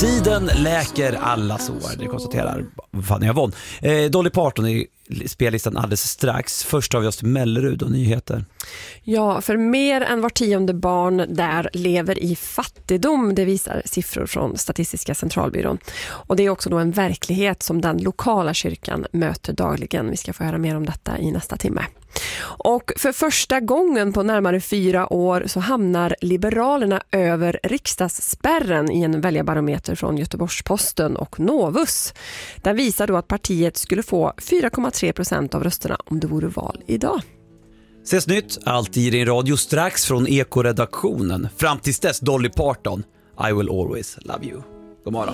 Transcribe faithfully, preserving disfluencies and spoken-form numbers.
Tiden läker alla sår, det konstaterar Fanny Avon. Eh, Dolly Parton i spellistan alldeles strax. Först har vi oss till Mellerud och nyheter. Ja, för mer än var tionde barn där lever i fattigdom. Det visar siffror från Statistiska centralbyrån. Och det är också då en verklighet som den lokala kyrkan möter dagligen. Vi ska få höra mer om detta i nästa timme. Och för första gången på närmare fyra år så hamnar Liberalerna över riksdagsspärren i en väljarbarometer från Göteborgs-Posten och Novus. Den visar då att partiet skulle få fyra komma tre procent av rösterna om det vore val idag. Ses nytt, alltid i din radio strax från Eko-redaktionen. Fram tills dess Dolly Parton, I will always love you. God morgon.